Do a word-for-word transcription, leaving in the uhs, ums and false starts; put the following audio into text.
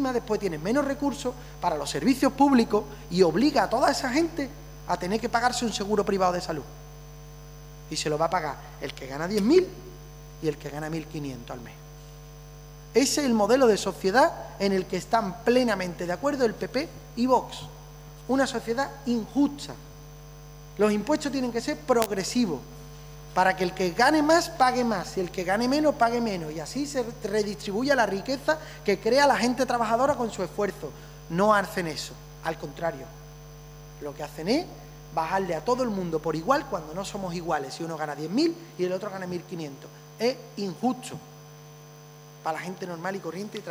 encima después tienes menos recursos para los servicios públicos y obliga a toda esa gente a tener que pagarse un seguro privado de salud. Y se lo va a pagar el que gana diez mil y el que gana mil quinientos al mes. Ese es el modelo de sociedad en el que están plenamente de acuerdo el P P y Vox. Una sociedad injusta. Los impuestos tienen que ser progresivos, para que el que gane más pague más y el que gane menos pague menos, y así se redistribuya la riqueza que crea la gente trabajadora con su esfuerzo. No hacen eso, al contrario. Lo que hacen es bajarle a todo el mundo por igual cuando no somos iguales. Si uno gana diez mil y el otro gana mil quinientos. Es injusto para la gente normal y corriente.